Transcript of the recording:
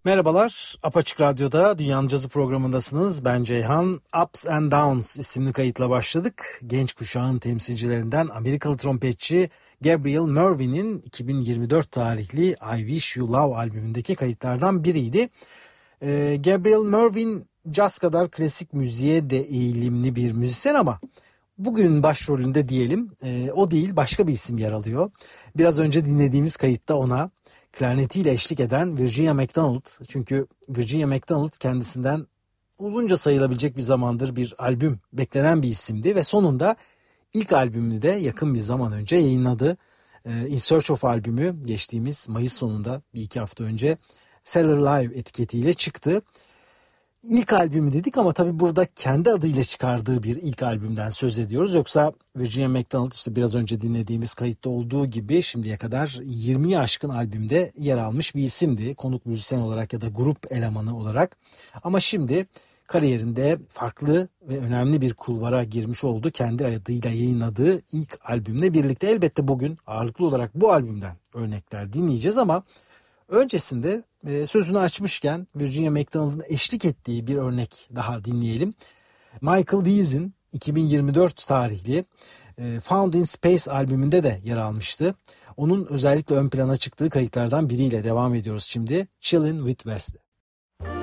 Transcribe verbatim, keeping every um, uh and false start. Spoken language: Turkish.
Merhabalar, Apaçık Radyo'da Dünyanın Cazı programındasınız. Ben Ceyhan. Ups and Downs isimli kayıtla başladık. Genç kuşağın temsilcilerinden Amerikalı trompetçi Gabriel Mervin'in iki bin yirmi dört tarihli I Wish You Love albümündeki kayıtlardan biriydi. Ee, Gabriel Mervin caz kadar klasik müziğe de eğilimli bir müzisyen ama bugün başrolünde diyelim e, o değil, başka bir isim yer alıyor. Biraz önce dinlediğimiz kayıtta ona klarnetiyle eşlik eden Virginia McDonald. Çünkü Virginia McDonald kendisinden uzunca sayılabilecek bir zamandır bir albüm beklenen bir isimdi ve sonunda ilk albümünü de yakın bir zaman önce yayınladı. E, In Search of albümü geçtiğimiz Mayıs sonunda bir iki hafta önce Cellar Live etiketiyle çıktı. İlk albümü dedik ama tabii burada kendi adıyla çıkardığı bir ilk albümden söz ediyoruz. Yoksa Virginia McDonald işte biraz önce dinlediğimiz kayıtta olduğu gibi şimdiye kadar yirmiyi aşkın albümde yer almış bir isimdi. Konuk müzisyen olarak ya da grup elemanı olarak. Ama şimdi kariyerinde farklı ve önemli bir kulvara girmiş oldu. Kendi adıyla yayınladığı ilk albümle birlikte elbette bugün ağırlıklı olarak bu albümden örnekler dinleyeceğiz ama öncesinde e, sözünü açmışken Virginia McDonald'ın eşlik ettiği bir örnek daha dinleyelim. Michael Deas'in iki bin yirmi dört tarihli e, Found in Space albümünde de yer almıştı. Onun özellikle ön plana çıktığı kayıtlardan biriyle devam ediyoruz şimdi. Chillin' with West.